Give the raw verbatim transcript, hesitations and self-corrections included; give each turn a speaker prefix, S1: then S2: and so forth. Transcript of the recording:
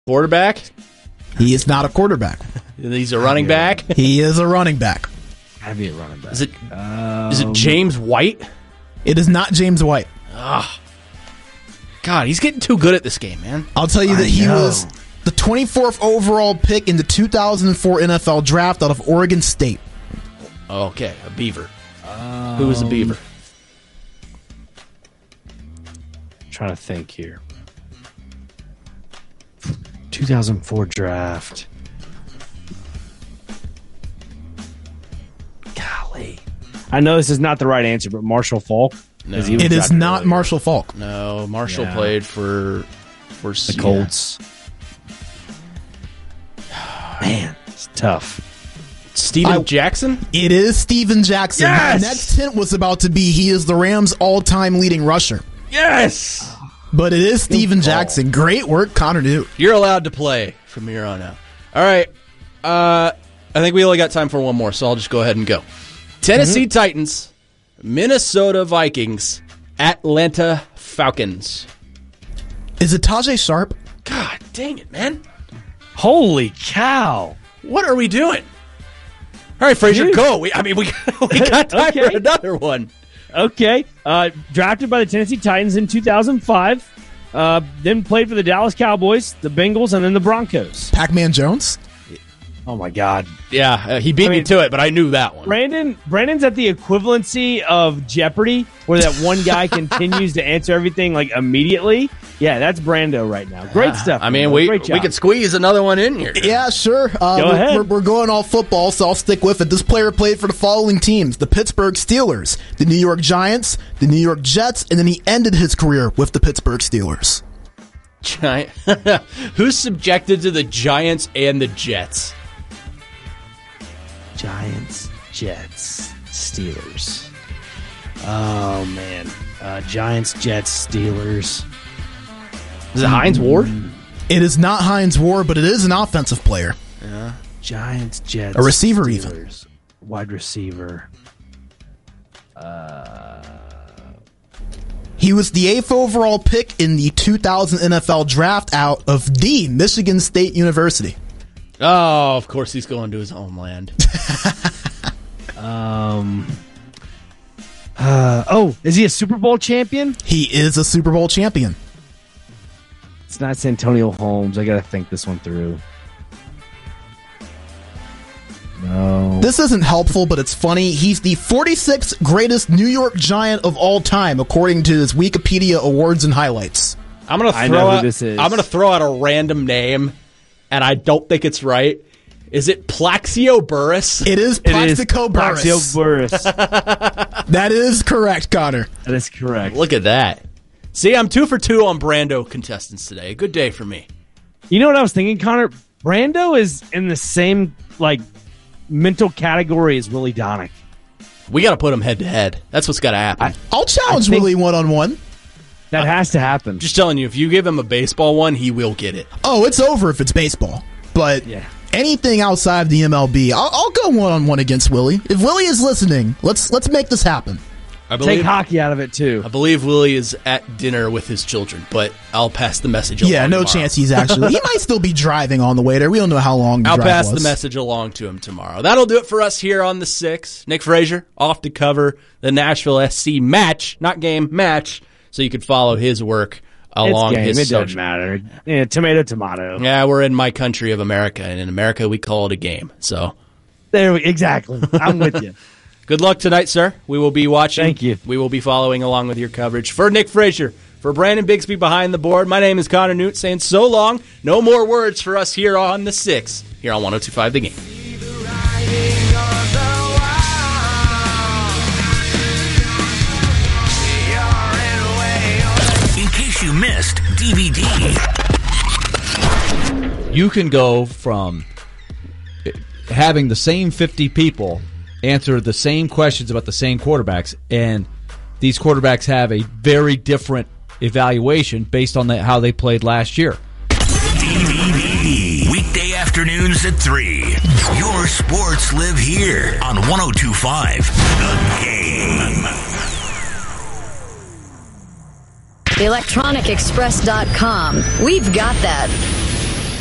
S1: Quarterback?
S2: He is not a quarterback.
S1: He's a running back?
S2: He is a running back.
S3: Gotta be a running back.
S1: Is it,
S3: um,
S1: is it James White?
S2: It is not James White.
S1: Ah, God, he's getting too good at this game, man.
S2: I'll tell you that
S3: I
S2: he
S3: know.
S2: was the twenty-fourth overall pick in the two thousand four N F L draft out of Oregon State.
S1: Okay, a Beaver. Um, Who was a Beaver?
S3: Trying to think here. two thousand four draft. Golly. I know this is not the right answer, but Marshall Falk?
S1: No.
S3: He was
S2: It is
S3: drafted
S2: not
S3: earlier.
S2: Marshall Falk.
S1: No, Marshall
S3: Yeah.
S1: played for for
S3: The Colts. Man, it's tough.
S1: Steven
S2: I-
S1: Jackson?
S2: It is Steven Jackson.
S3: Yes!
S2: My next hint was about to be he is the Rams' all-time leading rusher.
S3: Yes!
S2: But it is Steven
S3: call.
S2: Jackson. Great work, Connor Newt.
S1: You're allowed to play from here on out. All right. Uh, I think we only got time for one more, so I'll just go ahead and go. Tennessee Titans, Minnesota Vikings, Atlanta Falcons.
S2: Is it Tajay Sharp?
S1: God dang it, man.
S3: Holy cow.
S1: What are we doing? All right, Frazier,
S3: Dude.
S1: go. We, I mean, we, we got time
S3: Okay.
S1: for another one.
S3: Okay. Uh, drafted by the Tennessee Titans in two thousand five. Uh, then played for the Dallas Cowboys, the Bengals, and then the Broncos.
S2: Pac-Man Jones?
S3: Oh, my God.
S1: Yeah, uh, he beat
S3: I
S1: me
S3: mean-
S1: to it, but I knew that one.
S3: Brandon Brandon's at the equivalency of Jeopardy, where that one guy continues to answer everything like immediately. Yeah, that's Brando right now. Great stuff.
S1: I mean,
S3: Brando.
S1: we
S3: Great
S1: we
S3: job.
S1: could squeeze another one in here.
S2: Yeah, sure. Uh,
S3: Go
S2: we're,
S3: ahead.
S2: We're, we're going all football, so I'll stick with it. This player played for the following teams: the Pittsburgh Steelers, the New York Giants, the New York Jets, and then he ended his career with the Pittsburgh Steelers.
S1: Giant. Who's subjected to the Giants and the Jets?
S3: Giants, Jets, Steelers. Oh man, uh, Giants, Jets, Steelers.
S1: Is it Hines Ward?
S2: It is not Hines Ward, but it is an offensive player.
S3: Giants, Jets,
S2: A receiver even.
S3: Steelers. Wide receiver.
S2: He was the eighth overall pick in the two thousand N F L draft out of the Michigan State University.
S1: Oh, of course he's going to his homeland.
S3: Um. Uh, oh, is he a Super Bowl champion?
S2: He is a Super Bowl champion.
S3: It's not Santonio Holmes. I gotta think this one through. No.
S2: This isn't helpful, but it's funny. He's the forty-sixth greatest New York Giant of all time, according to his Wikipedia awards and highlights.
S1: I'm gonna
S3: I
S1: throw
S3: know who
S1: out.
S3: this is.
S1: I'm gonna throw out a random name, and I don't think it's right. Is it Plaxico Burress?
S2: It is
S3: It is
S2: Plaxico Burress.
S3: Plaxico Burress.
S2: That is correct, Connor.
S3: That is correct.
S1: Look at that. See, I'm two for two on Brando contestants today. A good day for me.
S3: You know what I was thinking, Connor? Brando is in the same like mental category as Willie Donick.
S1: We got to put them head to head. That's what's got to happen.
S3: I-
S2: I'll challenge
S3: I think-
S2: Willie one-on-one.
S3: That has to happen.
S1: Just telling you, if you give him a baseball one, he will get it.
S2: Oh, it's over if it's baseball. But
S3: Yeah.
S2: anything outside of the M L B, I'll, I'll go one-on-one against Willie. If Willie is listening, let's let's make this happen.
S1: I
S3: Take
S1: believe,
S3: hockey out of it too.
S1: I believe Willie is at dinner with his children, but I'll pass the message along
S2: Yeah, no
S1: tomorrow.
S2: chance he's actually. He might still be driving on the way there. We don't know how long the
S1: I'll
S2: drive
S1: pass
S2: was.
S1: the message along to him tomorrow. That'll do it for us here on the six. Nick Frazier off to cover the Nashville S C match, not game, match, so you could follow his work along
S3: It's game.
S1: his
S3: It doesn't
S1: social.
S3: matter. Yeah, tomato, tomato.
S1: Yeah, we're in my country of America, and in America we call it a game. So
S3: There, we, exactly. I'm with you.
S1: good luck tonight, sir. We will be watching.
S3: Thank you.
S1: We will be following along with your coverage. For Nick Frazier, for Brandon Bigsby behind the board, my name is Connor Newt saying so long. No more words for us here on the six, here on one oh two point five The Game.
S4: In case you missed D V D.
S5: You can go from having the same fifty people answer the same questions about the same quarterbacks, and these quarterbacks have a very different evaluation based on the, how they played last year.
S4: D V D. Weekday afternoons at three. Your sports live here on one oh two point five The Game.
S6: electronic express dot com. We've got that.